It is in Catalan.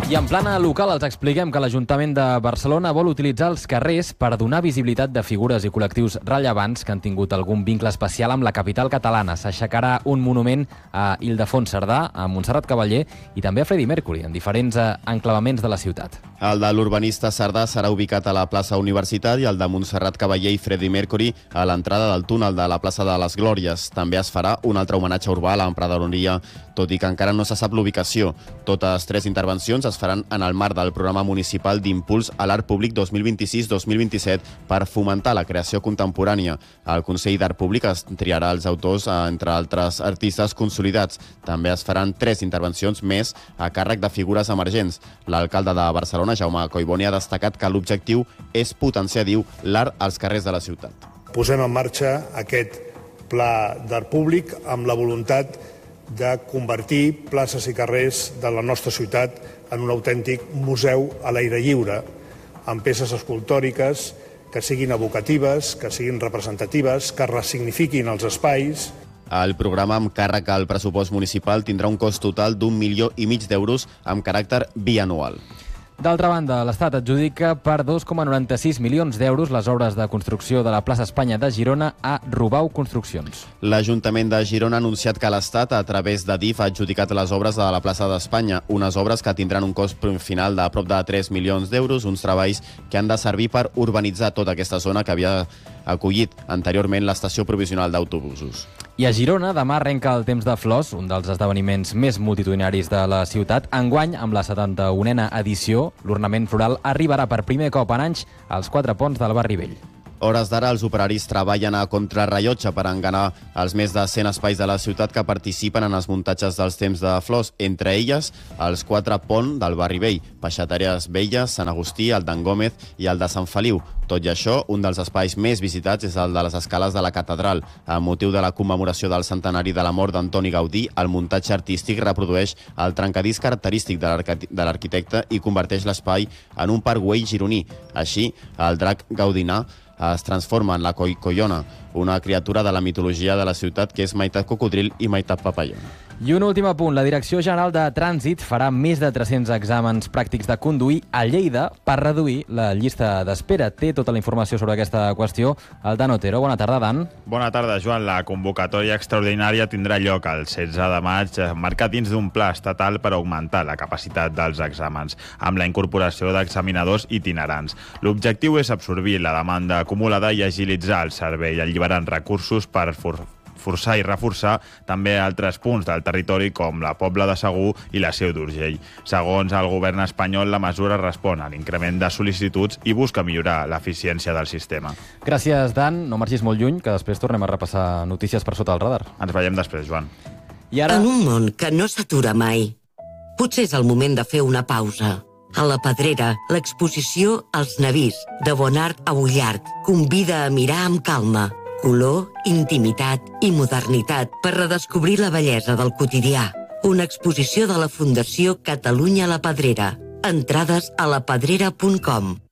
I en plana local els expliquem que l'Ajuntament de Barcelona vol utilitzar els carrers per donar visibilitat de figures i col·lectius rellevants que han tingut algun vincle especial amb la capital catalana. S'aixecarà un monument a Ildefons Cerdà, a Montserrat Cavaller i també a Freddie Mercury, en diferents enclavaments de la ciutat. El de l'urbanista Cerdà serà ubicat a la plaça Universitat i el de Montserrat Cavaller i Freddie Mercury a l'entrada del túnel de la plaça de les Glòries. També es farà un altre homenatge urbà a l'emprenedoria, tot i que encara no se sap l'ubicació. Totes tres intervencions es faran en el marc del programa municipal d'impuls a l'art públic 2026-2027 per fomentar la creació contemporània. El Consell d'Art Públic es triarà els autors entre altres artistes consolidats. També es faran 3 intervencions més a càrrec de figures emergents. L'alcalde de Barcelona, Jaume Collboni, ha destacat que l'objectiu és potenciar, diu, l'art als carrers de la ciutat. Posem en marxa aquest pla d'art públic amb la voluntat de convertir places i carrers de la nostra ciutat en un autèntic museu a l'aire lliure, amb peces escultòriques que siguin evocatives, que siguin representatives, que ressignifiquin els espais. El programa, amb càrrec al pressupost municipal, tindrà un cost total d'1,5 milió d'euros amb caràcter bianual. D'altra banda, l'Estat adjudica per 2,96 milions d'euros les obres de construcció de la plaça Espanya de Girona a Rubau Construccions. L'Ajuntament de Girona ha anunciat que l'Estat, a través de DIF, ha adjudicat les obres de la plaça d'Espanya, unes obres que tindran un cost final de prop de 3 milions d'euros, uns treballs que han de servir per urbanitzar tota aquesta zona que havia acollit anteriorment l'estació provisional d'autobusos. I a Girona, demà arrenca el Temps de Flors, un dels esdeveniments més multitudinaris de la ciutat. Enguany, amb la 71a edició, l'ornament floral arribarà per primer cop en anys als 4 ponts del barri vell. Hores d'ara, els operaris treballen a contrarrellotge per enganar els més de 100 espais de la ciutat que participen en els muntatges dels Temps de Flors, entre elles els 4 ponts del barri vell, Peixateres Velles, Sant Agustí, el d'en Gómez i el de Sant Feliu. Tot i això, un dels espais més visitats és el de les escales de la catedral. Amb motiu de la commemoració del centenari de la mort d'Antoni Gaudí, el muntatge artístic reprodueix el trencadís característic de l'arquitecte i converteix l'espai en un parc güell gironí. Així, el drac gaudinà es transforma en la Coillona, una criatura de la mitologia de la ciutat que és meitat cocodril i meitat papallona. I un últim apunt, la Direcció General de Trànsit farà més de 300 exàmens pràctics de conduir a Lleida per reduir la llista d'espera. Té tota la informació sobre aquesta qüestió el Dan Otero. Bona tarda, Dan. Bona tarda, Joan. La convocatòria extraordinària tindrà lloc el 16 de maig, marcat dins d'un pla estatal per augmentar la capacitat dels exàmens, amb la incorporació d'examinadors itinerants. L'objectiu és absorbir la demanda acumulada i agilitzar el servei, alliberant recursos per forçar i reforçar també altres punts del territori com la Pobla de Segur i la Seu d'Urgell. Segons el govern espanyol, la mesura respon a l'increment de sol·licituds i busca millorar l'eficiència del sistema. Gràcies, Dan. No marxis molt lluny, que després tornem a repassar notícies per sota el radar. Ens veiem després, Joan. I ara... En un món que no s'atura mai, potser és el moment de fer una pausa. A la Pedrera, l'exposició Els Navís, de Bonart a Ullart, convida a mirar amb calma. Color, intimitat i modernitat per redescobrir la bellesa del quotidià. Una exposició de la Fundació Catalunya La Pedrera. Entrades a lapedrera.com.